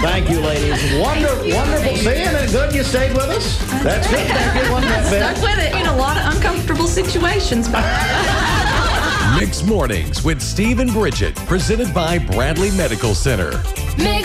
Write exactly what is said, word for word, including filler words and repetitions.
Thank you, ladies. Wonder, you. wonderful seeing it. Good you stayed with us. That's good. Thank you. Wasn't that bad? Stuck with it in a lot of uncomfortable situations. Mixed Mornings with Steve and Bridget, presented by Bradley Medical Center. Mix